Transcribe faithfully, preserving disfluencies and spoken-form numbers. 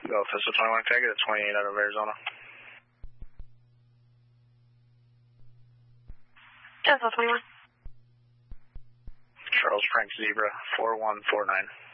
Go Official twenty-one, can I get a twenty-eight out of Arizona? Official twenty-one. Charles Frank Zebra, four one four nine.